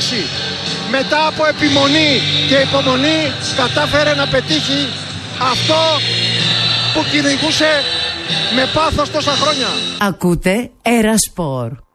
Ένωση μετά από επιμονή και υπομονή κατάφερε να πετύχει αυτό που κυνηγούσε με πάθος τόσα χρόνια. Ακούτε Era Sport.